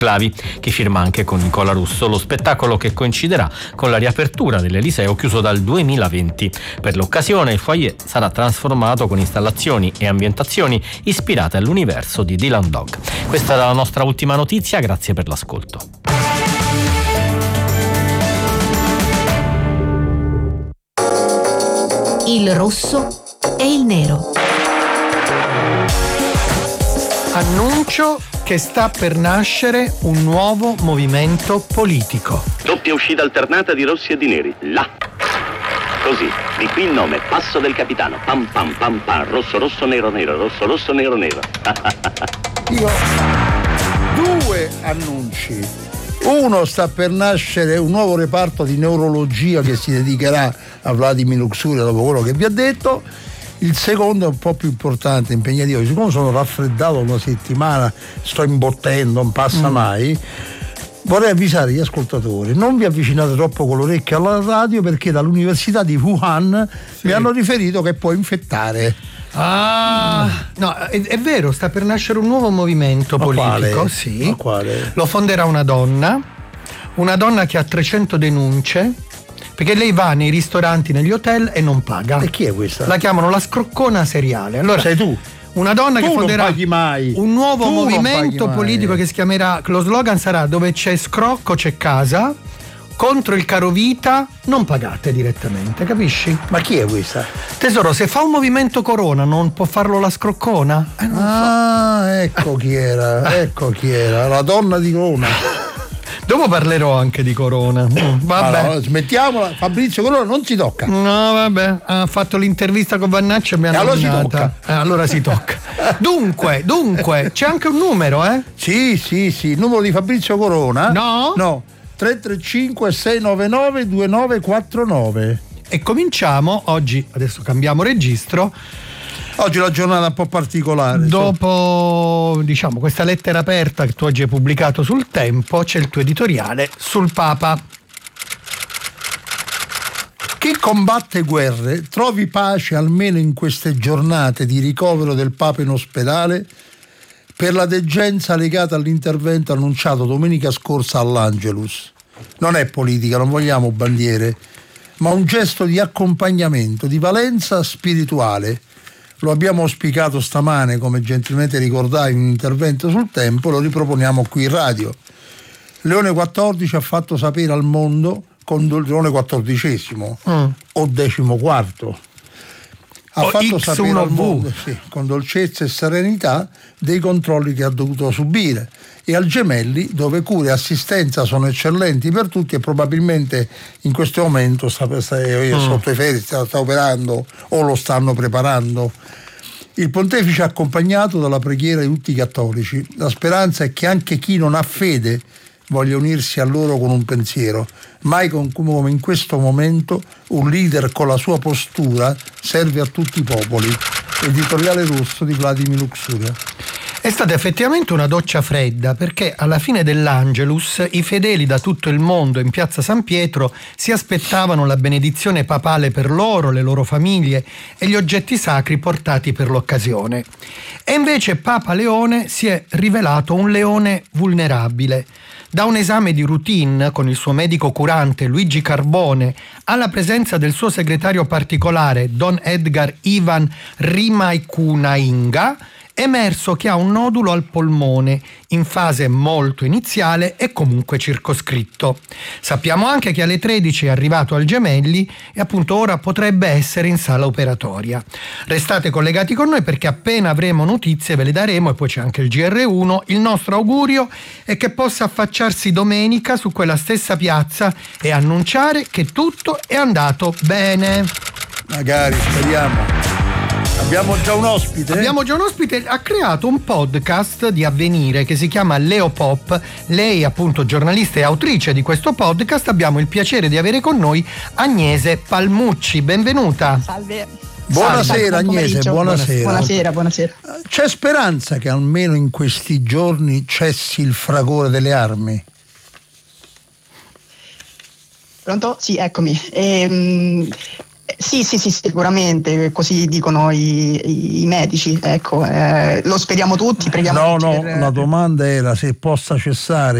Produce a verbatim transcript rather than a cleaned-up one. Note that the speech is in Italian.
Clavi, che firma anche con Nicola Russo, lo spettacolo che coinciderà con la riapertura dell'Eliseo chiuso dal duemilaventi. Per l'occasione il foyer sarà trasformato con installazioni e ambientazioni ispirate all'universo di Dylan Dog. Questa è la nostra ultima notizia, grazie per l'ascolto. Il rosso e il nero. Annuncio che sta per nascere un nuovo movimento politico. Doppia uscita alternata di rossi e di neri. Là. Così, di qui il nome, Passo del Capitano. Pam pam pam pam, rosso rosso nero nero, rosso rosso nero nero. Io due annunci. Uno, sta per nascere un nuovo reparto di neurologia che si dedicherà a Vladimir Luxuria dopo quello che vi ha detto. Il secondo è un po' più importante, impegnativo. Siccome sono raffreddato una settimana, sto imbottendo, non passa mm. mai, vorrei avvisare gli ascoltatori: non vi avvicinate troppo con l'orecchio alla radio, perché dall'università di Wuhan sì. mi hanno riferito che può infettare. Ah, no, è, è vero, sta per nascere un nuovo movimento Ma politico. Quale? Sì. Ma quale? Lo fonderà una donna, una donna che ha trecento denunce. Perché lei va nei ristoranti, negli hotel e non paga. E chi è questa? La chiamano la scroccona seriale. Allora, sei tu? Una donna tu che fonderà non paghi mai. un nuovo tu movimento politico che si chiamerà, lo slogan sarà: dove c'è scrocco c'è casa, contro il carovita non pagate direttamente, capisci? Ma chi è questa? Tesoro, se fa un movimento corona non può farlo la scroccona? Eh, non ah, so. ecco chi era, ecco chi era, la donna di Corona. Dopo parlerò anche di Corona. Mm, vabbè. Allora, smettiamola, Fabrizio Corona non si tocca. No, vabbè, ha fatto l'intervista con Vannacci e mi ha allora si tocca. Eh, allora si tocca. Dunque, dunque, c'è anche un numero, eh? Sì, sì, sì, il numero di Fabrizio Corona. No? No, tre tre cinque sei nove nove due nove quattro nove. E cominciamo, oggi, adesso cambiamo registro. Oggi è una giornata un po' particolare. Dopo, so. diciamo, questa lettera aperta che tu oggi hai pubblicato sul Tempo, c'è il tuo editoriale sul Papa. Chi combatte guerre trovi pace almeno in queste giornate di ricovero del Papa in ospedale per la degenza legata all'intervento annunciato domenica scorsa all'Angelus. Non è politica, non vogliamo bandiere, ma un gesto di accompagnamento, di valenza spirituale. Lo abbiamo auspicato stamane, come gentilmente ricordai in un intervento sul Tempo, lo riproponiamo qui in radio. Leone quattordici ha fatto sapere al mondo, con Leone quattordicesimo mm. o decimoquarto, ha o fatto X sapere uno al mondo, sì, con dolcezza e serenità, dei controlli che ha dovuto subire, e al Gemelli, dove cure e assistenza sono eccellenti per tutti, e probabilmente in questo momento sta, sta, sta, mm. sotto i ferie sta, sta operando o lo stanno preparando. Il pontefice è accompagnato dalla preghiera di tutti i cattolici. La speranza è che anche chi non ha fede voglia unirsi a loro con un pensiero. Mai con, come in questo momento un leader con la sua postura serve a tutti i popoli. Editoriale Rosso di Vladimir Luxuria. È stata effettivamente una doccia fredda, perché alla fine dell'Angelus i fedeli da tutto il mondo in piazza San Pietro si aspettavano la benedizione papale per loro, le loro famiglie e gli oggetti sacri portati per l'occasione. E invece Papa Leone si è rivelato un leone vulnerabile. Da un esame di routine con il suo medico curante Luigi Carbone alla presenza del suo segretario particolare Don Edgar Ivan Rimaikunainga, è emerso che ha un nodulo al polmone in fase molto iniziale e comunque circoscritto. Sappiamo anche che alle tredici è arrivato al Gemelli e appunto ora potrebbe essere in sala operatoria. Restate collegati con noi, perché appena avremo notizie ve le daremo, e poi c'è anche il G R uno. Il nostro augurio è che possa affacciarsi domenica su quella stessa piazza e annunciare che tutto è andato bene. Magari, speriamo. Abbiamo già un ospite. Abbiamo già un ospite, ha creato un podcast di Avvenire che si chiama Leo Pop. Lei appunto giornalista e autrice di questo podcast. Abbiamo il piacere di avere con noi Agnese Palmucci, benvenuta. Salve. Buonasera Agnese, buonasera. Buonasera, buonasera. C'è speranza che almeno in questi giorni cessi il fragore delle armi? Pronto? Sì, eccomi. Ehm... Sì, sì, sì, sicuramente, così dicono i, i medici, ecco, eh, lo speriamo tutti, preghiamo No, tutti no, per... la domanda era se possa cessare